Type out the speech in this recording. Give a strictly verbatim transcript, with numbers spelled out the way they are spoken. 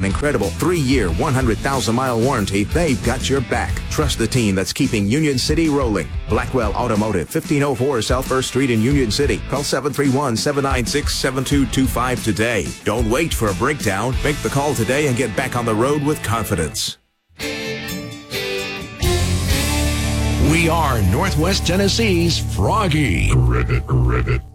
incredible three-year, one hundred thousand mile warranty, they've got your back. Trust the team that's keeping Union City rolling. Blackwell Automotive, fifteen oh four South First Street in Union City. Call seven three one, seven nine six, seven two two five today. Don't wait for a breakdown. Make the call today and get back on the road with confidence. We are Northwest Tennessee's Froggy. Ribbit, ribbit.